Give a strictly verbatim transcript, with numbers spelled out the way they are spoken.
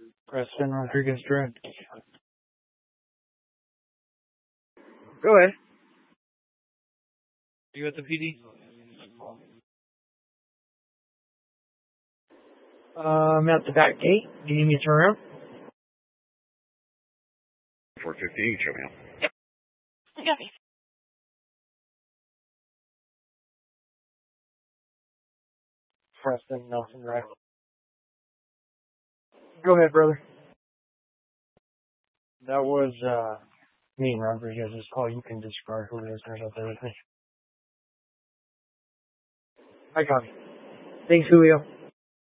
Preston Rodriguez Drive. Go ahead. You at the P D? Uh, I'm at the back gate. Do you need me to turn around? four fifteen, show me out. Copy. Preston Nelson Drive. Go ahead, brother. That was, uh, me and Rodriguez's call. You can discard who listeners out there with me. I copy. Thanks, Julio.